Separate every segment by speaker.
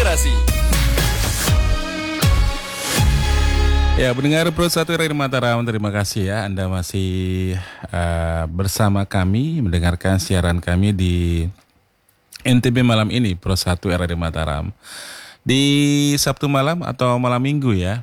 Speaker 1: Inspirasi.
Speaker 2: Ya, pendengar Pro 1 Radio Mataram, terima kasih ya Anda masih bersama kami mendengarkan siaran kami di NTB malam ini, Pro 1 Radio Mataram. Di Sabtu malam atau malam Minggu ya.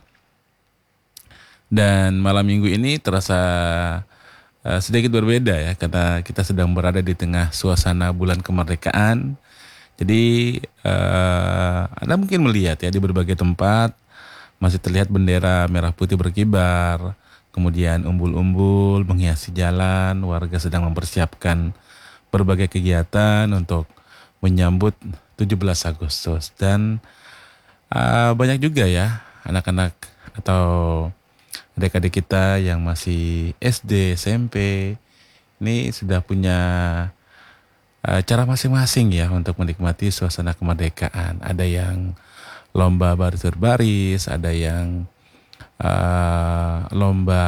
Speaker 2: Dan malam Minggu ini terasa sedikit berbeda ya, karena kita sedang berada di tengah suasana bulan kemerdekaan. Jadi Anda mungkin melihat ya di berbagai tempat masih terlihat bendera merah putih berkibar, kemudian umbul-umbul menghiasi jalan, warga sedang mempersiapkan berbagai kegiatan untuk menyambut 17 Agustus. Dan banyak juga ya anak-anak atau adik-adik kita yang masih SD, SMP, ini sudah punya cara masing-masing ya untuk menikmati suasana kemerdekaan. Ada yang lomba baris berbaris, ada yang lomba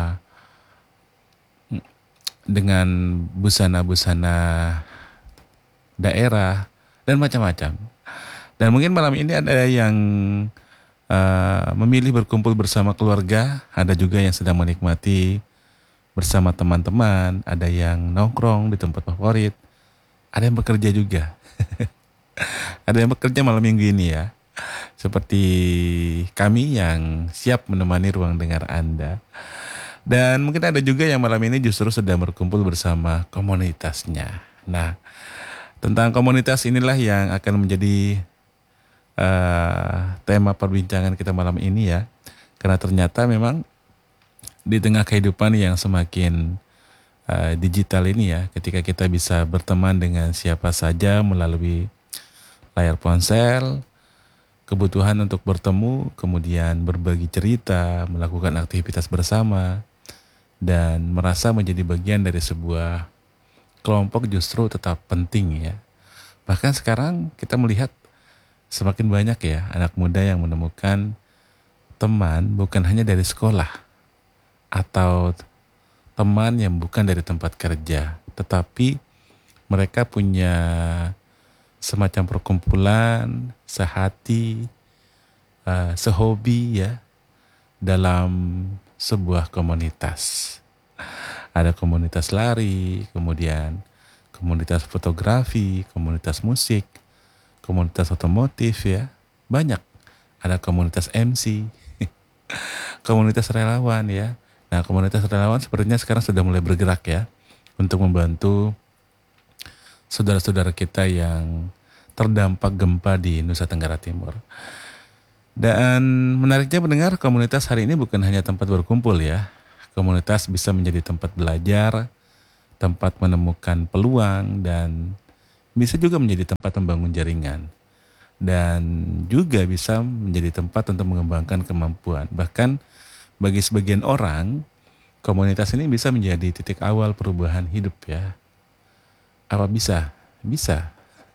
Speaker 2: dengan busana-busana daerah dan macam-macam. Dan mungkin malam ini ada yang memilih berkumpul bersama keluarga, ada juga yang sedang menikmati bersama teman-teman, ada yang nongkrong di tempat favorit, ada yang bekerja juga. Ada yang bekerja malam minggu ini ya. Seperti kami yang siap menemani ruang dengar Anda. Dan mungkin ada juga yang malam ini justru sedang berkumpul bersama komunitasnya. Nah, tentang komunitas inilah yang akan menjadi tema perbincangan kita malam ini ya. Karena ternyata memang di tengah kehidupan yang semakin digital ini ya, ketika kita bisa berteman dengan siapa saja melalui layar ponsel, kebutuhan untuk bertemu, kemudian berbagi cerita, melakukan aktivitas bersama, dan merasa menjadi bagian dari sebuah kelompok justru tetap penting ya. Bahkan sekarang kita melihat semakin banyak ya anak muda yang menemukan teman bukan hanya dari sekolah atau teman yang bukan dari tempat kerja, tetapi mereka punya semacam perkumpulan, sehati, sehobi ya dalam sebuah komunitas. Ada komunitas lari, kemudian komunitas fotografi, komunitas musik, komunitas otomotif ya, banyak. Ada komunitas MC, komunitas relawan ya. Nah, komunitas relawan sepertinya sekarang sudah mulai bergerak ya untuk membantu saudara-saudara kita yang terdampak gempa di Nusa Tenggara Timur. Dan menariknya mendengar komunitas hari ini bukan hanya tempat berkumpul ya. Komunitas bisa menjadi tempat belajar, tempat menemukan peluang, dan bisa juga menjadi tempat membangun jaringan. Dan juga bisa menjadi tempat untuk mengembangkan kemampuan. Bahkan bagi sebagian orang, komunitas ini bisa menjadi titik awal perubahan hidup ya. Apa bisa? Bisa.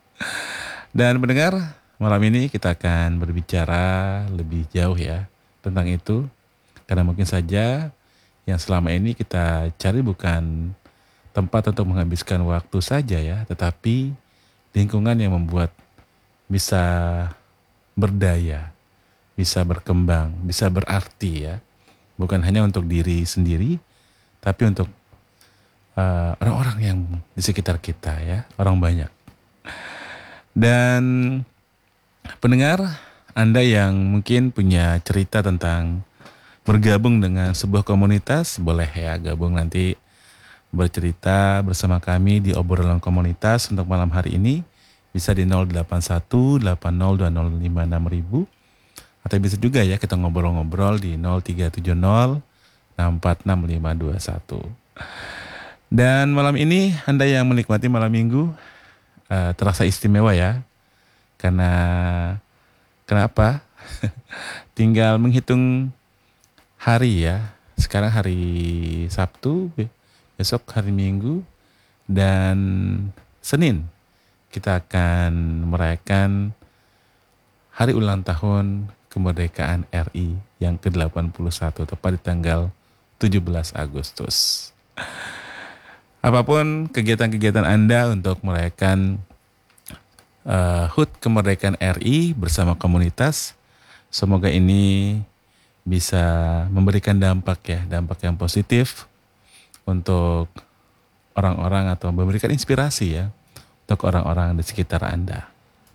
Speaker 2: Dan pendengar, malam ini kita akan berbicara lebih jauh ya tentang itu. Karena mungkin saja yang selama ini kita cari bukan tempat untuk menghabiskan waktu saja ya, tetapi lingkungan yang membuat bisa berdaya, bisa berkembang, bisa berarti ya. Bukan hanya untuk diri sendiri, tapi untuk orang-orang yang di sekitar kita ya, orang banyak. Dan pendengar, Anda yang mungkin punya cerita tentang bergabung dengan sebuah komunitas, boleh ya gabung nanti bercerita bersama kami di obrolan komunitas untuk malam hari ini. Bisa di 081 802056.000 atau bisa juga ya kita ngobrol-ngobrol di 0370 646521. Dan malam ini Anda yang menikmati malam minggu terasa istimewa ya. Karena kenapa? Tinggal menghitung hari ya. Sekarang hari Sabtu, besok hari Minggu, dan Senin kita akan merayakan hari ulang tahun kemerdekaan RI yang ke-81 tepat di tanggal 17 Agustus. Apapun kegiatan-kegiatan Anda untuk merayakan HUT Kemerdekaan RI bersama komunitas. Semoga ini bisa memberikan dampak yang positif untuk orang-orang atau memberikan inspirasi ya untuk orang-orang di sekitar Anda.